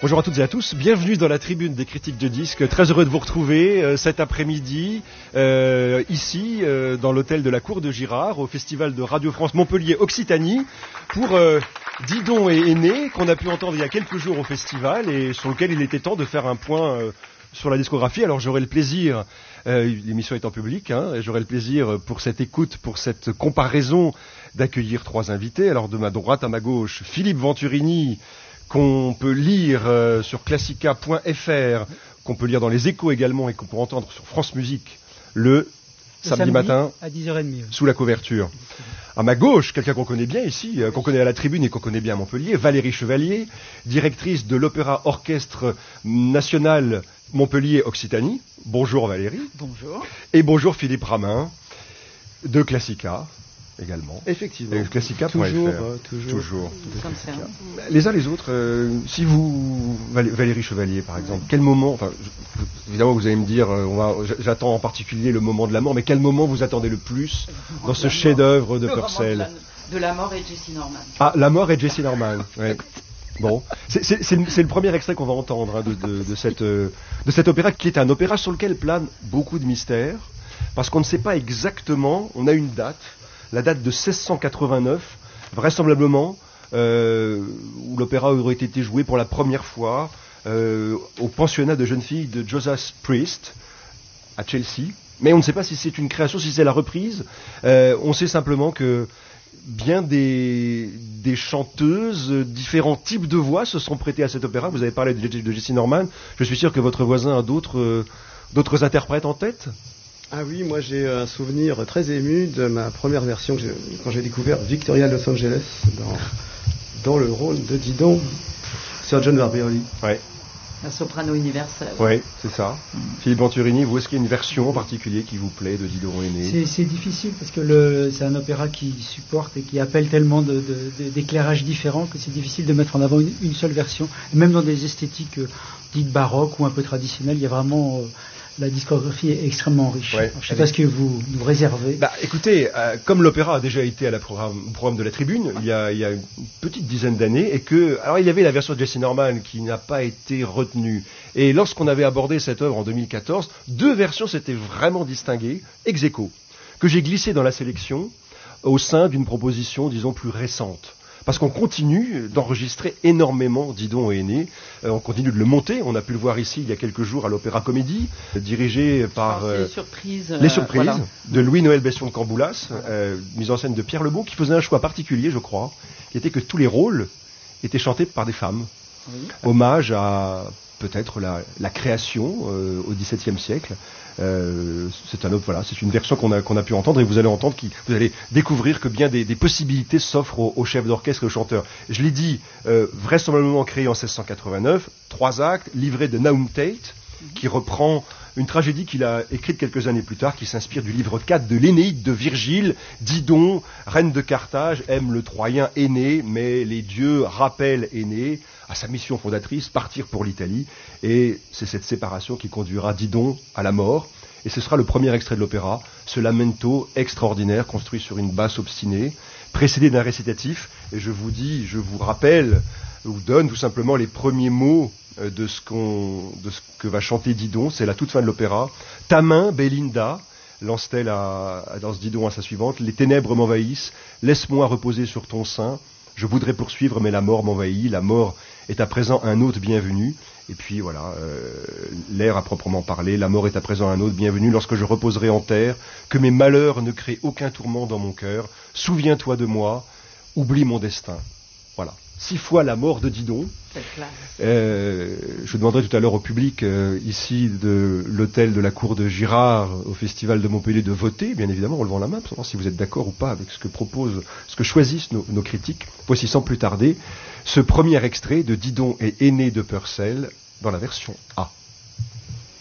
Bonjour à toutes et à tous, bienvenue dans la tribune des critiques de disques. Très heureux de vous retrouver cet après-midi, ici, dans l'hôtel de la Cour de Girard, au Festival de Radio France Montpellier Occitanie, pour Didon et Aîné, qu'on a pu entendre il y a quelques jours au festival, et sur lequel il était temps de faire un point sur la discographie. Alors j'aurai le plaisir, l'émission est en public, et j'aurai le plaisir pour cette écoute, pour cette comparaison, d'accueillir trois invités. Alors de ma droite à ma gauche, Philippe Venturini, qu'on peut lire sur classica.fr, qu'on peut lire dans les Échos également et qu'on peut entendre sur France Musique le samedi matin à 10h30 sous la couverture. À ma gauche, quelqu'un qu'on connaît bien ici, qu'on connaît à la tribune et qu'on connaît bien à Montpellier, Valérie Chevalier, directrice de l'Opéra Orchestre National Montpellier Occitanie. Bonjour Valérie. Bonjour. Et bonjour Philippe Ramin de Classica. Également. Effectivement. Classica.fr. Toujours. Les uns les autres, si vous, Valérie Chevalier par exemple, quel moment, évidemment vous allez me dire, j'attends en particulier le moment de la mort, mais quel moment vous attendez le plus dans ce chef-d'œuvre de Purcell? De la mort et Jessye Norman. Ah, la mort et Jessye Norman, ouais. Bon, c'est le premier extrait qu'on va entendre de cet opéra, qui est un opéra sur lequel plane beaucoup de mystères, parce qu'on ne sait pas exactement, on a une date, la date de 1689, vraisemblablement, où l'opéra aurait été joué pour la première fois au pensionnat de jeunes filles de Joseph Priest, à Chelsea. Mais on ne sait pas si c'est une création, si c'est la reprise. On sait simplement que bien des chanteuses, différents types de voix se sont prêtés à cet opéra. Vous avez parlé de Jessye Norman. Je suis sûr que votre voisin a d'autres interprètes en tête. Ah oui, moi j'ai un souvenir très ému de ma première version quand j'ai découvert Victoria Los Angeles dans le rôle de Didon, Sir John Barbieri. Ouais. La soprano universelle. Oui, c'est ça. Philippe Venturini, vous, est-ce qu'il y a une version en particulier qui vous plaît de Didon Aîné? C'est difficile parce que c'est un opéra qui supporte et qui appelle tellement d'éclairages différents que c'est difficile de mettre en avant une seule version. Et même dans des esthétiques dites baroques ou un peu traditionnelles, il y a vraiment... la discographie est extrêmement riche. Ouais, je ne sais pas ce que vous nous réservez. Écoutez, comme l'opéra a déjà été à la programme de la Tribune, il y a une petite dizaine d'années, alors il y avait la version de Jessye Norman qui n'a pas été retenue. Et lorsqu'on avait abordé cette œuvre en 2014, deux versions s'étaient vraiment distinguées, ex aequo, que j'ai glissé dans la sélection au sein d'une proposition, disons, plus récente. Parce qu'on continue d'enregistrer énormément Didon et Aîné, on continue de le monter, on a pu le voir ici il y a quelques jours à l'Opéra Comédie, dirigé par Les surprises voilà, de Louis-Noël Besson de Camboulas, mise en scène de Pierre Lebeau, qui faisait un choix particulier, je crois, qui était que tous les rôles étaient chantés par des femmes. Oui. Hommage à peut-être la création au XVIIe siècle. C'est une version qu'on a pu entendre, et vous allez découvrir que bien des possibilités s'offrent aux chefs d'orchestre et aux chanteurs. Je l'ai dit, vraisemblablement créé en 1689, 3 actes, livré de Nahum Tate, qui reprend une tragédie qu'il a écrite quelques années plus tard, qui s'inspire du livre 4 de l'Énéide de Virgile. Didon, reine de Carthage, aime le Troyen Aîné, mais les dieux rappellent Aîné à sa mission fondatrice, partir pour l'Italie, et c'est cette séparation qui conduira Didon à la mort. Et ce sera le premier extrait de l'opéra, ce lamento extraordinaire construit sur une basse obstinée, précédé d'un récitatif, et je vous donne tout simplement les premiers mots de ce que va chanter Didon. C'est la toute fin de l'opéra. Ta main, Belinda, lance-t-elle dans ce Didon à sa suivante, les ténèbres m'envahissent, laisse-moi reposer sur ton sein, je voudrais poursuivre mais la mort m'envahit, la mort est à présent un hôte bienvenu. Et puis voilà, l'air à proprement parler, la mort est à présent un hôte bienvenu, lorsque je reposerai en terre, que mes malheurs ne créent aucun tourment dans mon cœur, souviens-toi de moi, oublie mon destin. Voilà. 6 fois la mort de Didon. Je demanderai tout à l'heure au public ici de l'hôtel de la Cour de Girard au Festival de Montpellier de voter, bien évidemment, en levant la main, pour savoir si vous êtes d'accord ou pas avec ce que choisissent nos critiques. Voici sans plus tarder ce premier extrait de Didon et Aîné de Purcell dans la version A.